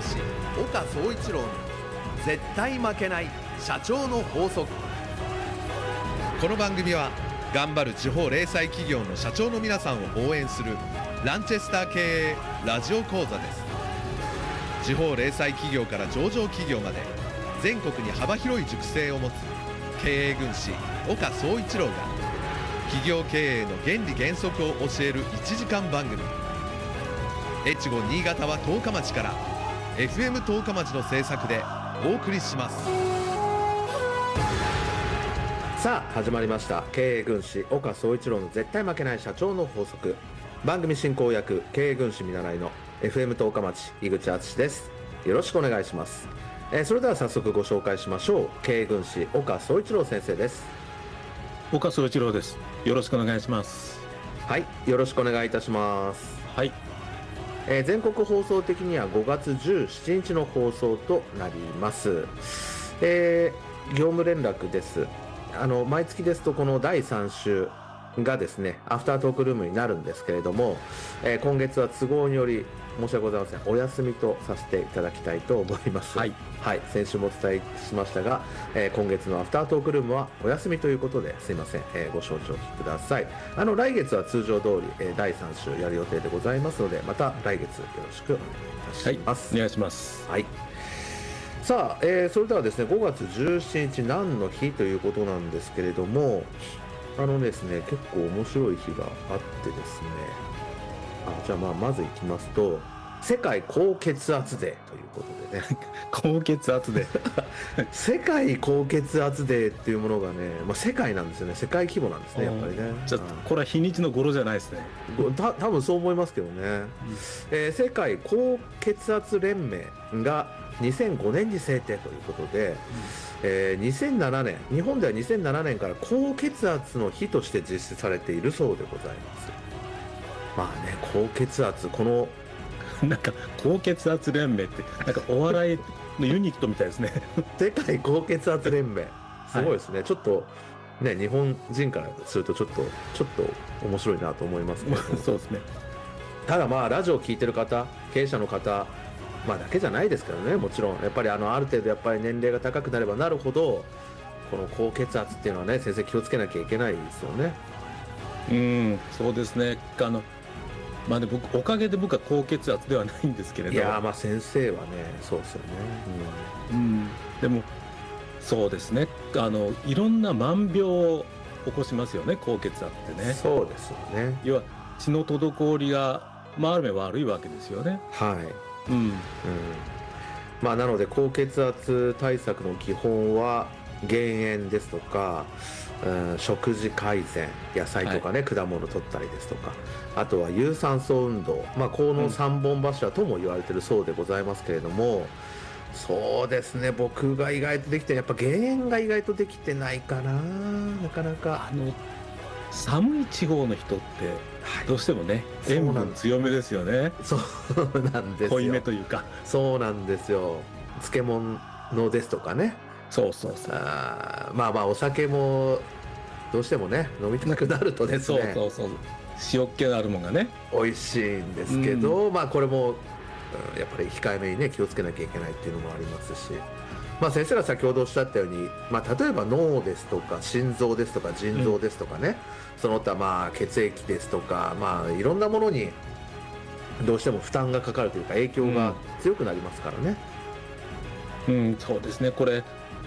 師岡総一郎の絶対負けない社長の法則。この番組は頑張る地方零細企業の社長の皆さんを応援するランチェスター経営ラジオ講座です。地方零細企業から上場企業まで全国に幅広い塾生を持つ経営軍師岡総一郎が企業経営の原理原則を教える1時間番組。越後新潟は十日町から FM 十日町の制作でお送りします。 さあ始まりました。経営軍師岡総一郎の絶対負けない社長の法則。番組進行役経営軍師見習いの FM 十日町井口敦です。よろしくお願いします。それでは早速ご紹介しましょう。経営軍師岡総一郎先生です。 岡総一郎です。よろしくお願いします。 はい、よろしくお願いいたします。 はい。 全国放送的には5月17日の放送となります。業務連絡です。毎月ですとこの第3週がですねアフタートークルームになるんですけれども、今月は都合により申し訳ございません、お休みとさせていただきたいと思います。 はい、 はい、先週もお伝えしましたが、今月のアフタートークルームはお休みということですいません、ご承知おきください。来月は通常通り、第3週やる予定でございますので、また来月よろしくお願いいたします。 はい、お願いします。 はい。さあ、それではですね5月17日何の日ということなんですけれども、ですね結構面白い日があってですね、じゃあまずいきますと、世界高血圧デーということでね高血圧デー世界高血圧デーっていうものがね、世界なんですよね。世界規模なんですね、やっぱりね。 ちょっとこれは日にちの語呂じゃないですね。 多分そう思いますけどね、世界高血圧連盟が2005年に制定ということで、2007年、日本では2007年から高血圧の日として実施されているそうでございます。高血圧、このなんか高血圧連盟ってなんかお笑いのユニットみたいですね世界高血圧連盟、すごいですね、はい、ちょっとね日本人からするとちょっと面白いなと思いますけどそうですね。 ただラジオを聞いてる方、経営者の方だけじゃないですけどね、もちろんやっぱりある程度やっぱり年齢が高くなればなるほどこの高血圧っていうのはね、先生気をつけなきゃいけないですよね。 そうですね。おかげで僕は高血圧ではないんですけれど、 いや先生はねそうですよね。 でもそうですね、いろんな万病を起こしますよね、高血圧ってね。 そうですよね。 要は血の滞りがある面悪いわけですよね。 はい。なので高血圧対策の基本は減塩ですとか、食事改善、野菜とかね、果物取ったりですとか、あとは有酸素運動、この3本柱とも言われてるそうでございますけれども、そうですね、僕が意外とできて、やっぱ減塩が意外とできてないかな、なかなか。 寒い地方の人ってどうしてもね、塩分強めですよね。 そうなんですよ。 濃いめというか。 そうなんですよ。漬物ですとかね。 そう。 お酒もどうしてもね飲みたくなるとですね、 そう塩っ気のあるものがね美味しいんですけど、これも、やっぱり控えめにね気をつけなきゃいけないっていうのもありますし、先生が先ほどおっしゃったように、例えば脳ですとか心臓ですとか腎臓ですとかね、その他血液ですとか、いろんなものにどうしても負担がかかるというか影響が強くなりますからね。 そうですね。これ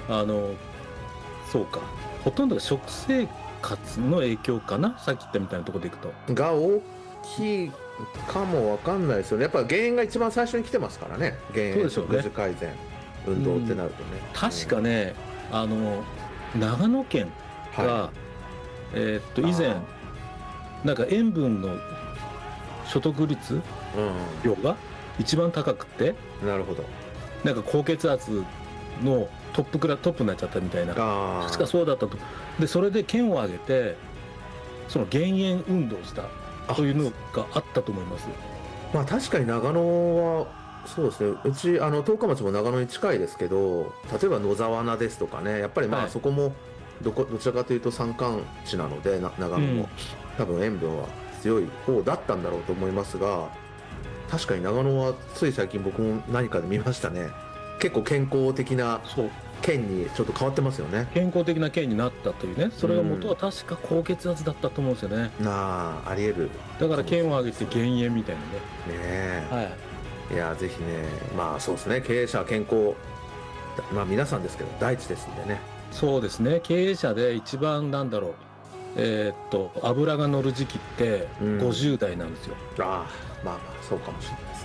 そうか、ほとんどが食生活の影響かな、さっき言ったみたいなところでいくとが大きいかもわかんないですよね。やっぱ減塩が一番最初に来てますからね。減塩、食事改善、運動ってなるとね。 確かね、長野県が、以前なんか塩分の所得率、量が一番高くて、 なるほど、 なんか高血圧のトップになっちゃったみたいな、確かそうだったと。でそれで県を挙げてその減塩運動をしたというのがあったと思います。 確かに長野はそうですね。うち十日町も長野に近いですけど、例えば野沢菜ですとかね、やっぱりそこもどちらかというと山間地なので長野も、多分塩分は強い方だったんだろうと思いますが、 確かに長野はつい最近僕も何かで見ましたね。結構健康的なそう県にちょっと変わってますよね。 健康的な県になったというね、それが元は確か高血圧だったと思うんですよね。 ありえる。 だから県を挙げて減塩みたいなね。 ねえ、 はい、 いやぜひね、まあそうですね、経営者は健康、まあ皆さんですけど第一ですんでね。 そうですね、経営者で一番なんだろう、油が乗る時期ってうん 50代なんですよ。 まあまあそうかもしれないです